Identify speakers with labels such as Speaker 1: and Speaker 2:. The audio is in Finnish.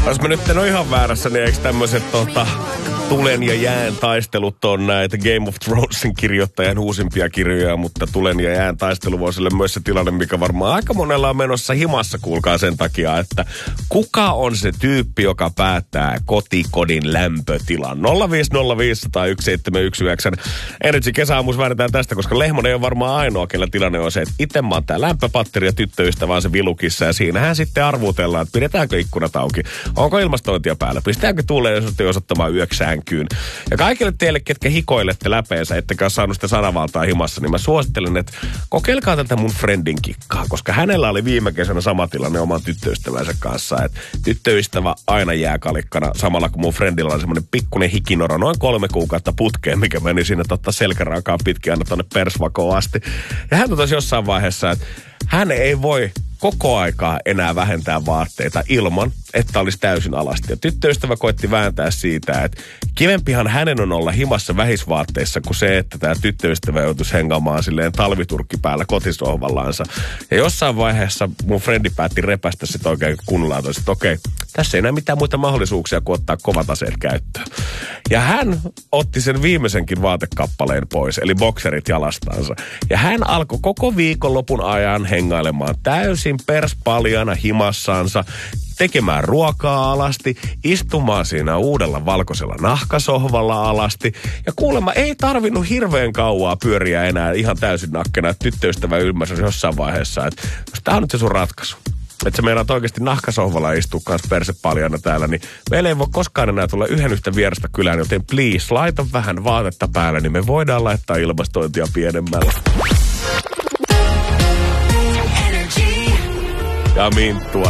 Speaker 1: Jos mä nyt en ole ihan väärässä, niin eikö tämmöiset tulen ja jään taistelut on näitä Game of Thronesin kirjoittajan uusimpia kirjoja, mutta tulen ja jään taistelu voisi olla myös se tilanne, mikä varmaan aika monella on menossa himassa, kuulkaa sen takia, että kuka on se tyyppi, joka päättää kotikodin lämpötilan. 05050 tai 1719. Energy kesäaamuus väännetään tästä, koska Lehmonen ei ole varmaan ainoa, kellä tilanne on se, että itse mä oon tää lämpöpatteri ja tyttöystävä on se vilukissa ja siinähän sitten arvutellaan, että pidetäänkö ikkunat auki, onko ilmastointia päällä, pistetäänkö tuuleen osoittamaan yöksään. Ja kaikille teille, ketkä hikoilette läpeensä, ettekä ole saanut sitä sanavaltaa himassa, niin mä suosittelen, että kokeilkaa tätä mun friendin kikkaa, koska hänellä oli viime kesänä sama tilanne oman tyttöystävänsä kanssa, että tyttöystävä aina jää kalikkana, samalla kun mun friendillä on semmoinen pikkuinen hikinoro, noin 3 kuukautta putkeen, mikä meni sinne selkärankaan pitkin aina tonne persvakoon asti. Ja hän totesi jossain vaiheessa, että hän ei voi koko aikaa enää vähentää vaatteita ilman, että olisi täysin alasti. Ja tyttöystävä koitti vääntää siitä, että kivempihan hänen on olla himassa vähisvaatteissa kuin se, että tämä tyttöystävä joutuisi hengaamaan silleen talviturkki päällä kotisohvallaansa. Ja jossain vaiheessa mun frendi päätti repästä sit oikein kunnolla, että okei, tässä ei enää mitään muita mahdollisuuksia kuin ottaa kovat aseet käyttöön. Ja hän otti sen viimeisenkin vaatekappaleen pois, eli bokserit jalastansa. Ja hän alkoi koko viikonlopun ajan hengailemaan täysin perspaljana himassansa, tekemään ruokaa alasti, istumaan siinä uudella valkoisella nahkasohvalla alasti. Ja kuulemma ei tarvinnut hirveän kauaa pyöriä enää ihan täysin nakkena, että tyttöystävä ymmärsi jossain vaiheessa, että jos tämä on nyt se sun ratkaisu, että sä meinaat oikeasti nahkasohvalla istua kanssa persepaljana täällä, niin meillä ei voi koskaan enää tulla yhden yhtä vierasta kylään, joten please, laita vähän vaatetta päälle, niin me voidaan laittaa ilmastointia pienemmällä. Ja Minttua